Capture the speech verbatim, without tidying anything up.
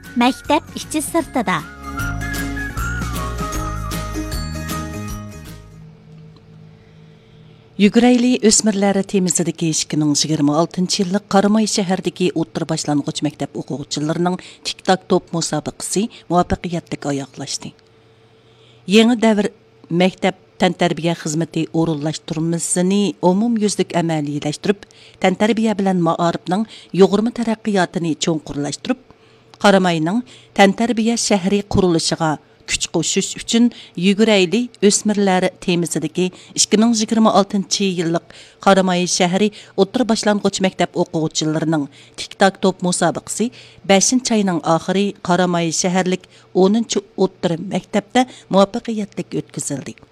Мәктәп іші сыртыда. Yügüreyli ösmirləri temizidiki ikki ming yigirma oltinchi yıllık Qaramay şəhərdəki o'rta başlanğıç məktəb oxucularının TikTok top müsabiqəsi muvaffaqiyatlı ayaqlaşdı. Yeni davr məktəb təntarbiya xizməti orunlaşdırılmasını umum yüzlük əməliləşdirib, təntarbiya bilan maarifning yuqurma taraqqiyotini cho'nqurlashtirib, Qaramayning təntarbiya shahri qurilishiga kuch qo'shish uchun Yügüreyli o'smirlar temizidagi ikki ming yigirma oltinchi yillik Qaramay shahri o'rta boshlang'ich maktab o'quvchilarining TikTok top musobaqasi beshinchi oyning oxiri Qaramay shaharlik o'ninchi o'rta maktabda muvaffaqiyatli o'tkazildi.